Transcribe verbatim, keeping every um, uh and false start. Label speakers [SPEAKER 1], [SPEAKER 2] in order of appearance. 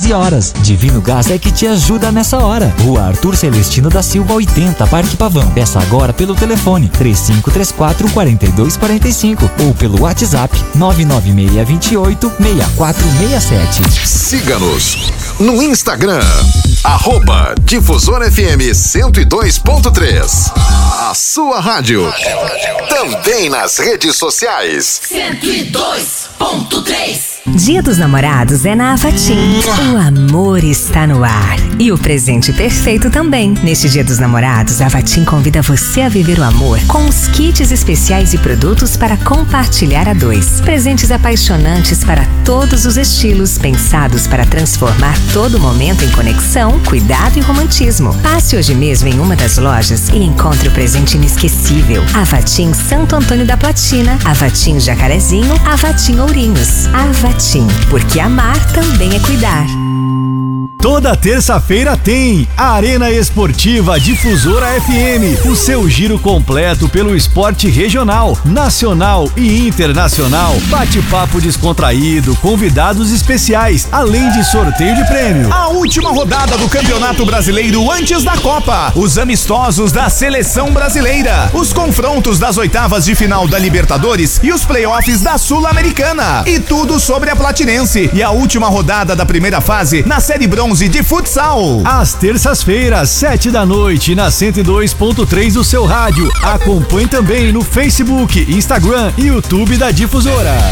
[SPEAKER 1] quinze horas. Divino Gás é que te ajuda nessa hora. Rua Arthur Celestino da Silva oitenta, Parque Pavão. Peça agora pelo telefone três cinco três quatro, quatro dois quatro cinco ou pelo WhatsApp nove nove seis dois oito, seis quatro seis sete.
[SPEAKER 2] Siga-nos no Instagram, arroba Difusora F M cento e dois ponto três. A sua rádio. Também nas redes sociais.
[SPEAKER 3] cento e dois ponto três.
[SPEAKER 4] Dia dos Namorados é na Avatim. O amor está no ar. E o presente perfeito também. Neste Dia dos Namorados, a Avatim convida você a viver o amor com os kits especiais e produtos para compartilhar a dois. Presentes apaixonantes para todos os estilos, pensados para transformar todo momento em conexão, cuidado e romantismo. Passe hoje mesmo em uma das lojas e encontre o presente inesquecível. Avatim Santo Antônio da Platina, Avatim Jacarezinho, Avatim Ourinhos. Avatim, porque amar também é cuidar.
[SPEAKER 5] Toda terça-feira tem a Arena Esportiva Difusora F M, o seu giro completo pelo esporte regional, nacional e internacional. Bate-papo descontraído, convidados especiais, além de sorteio de prêmio.
[SPEAKER 6] A última rodada do Campeonato Brasileiro antes da Copa, os amistosos da Seleção Brasileira, os confrontos das oitavas de final da Libertadores e os playoffs da Sul-Americana. E tudo sobre a Platinense e a última rodada da primeira fase na Série Bronze de futsal.
[SPEAKER 5] Às terças-feiras, sete da noite, na cento e dois ponto três do seu rádio. Acompanhe também no Facebook, Instagram e YouTube da Difusora.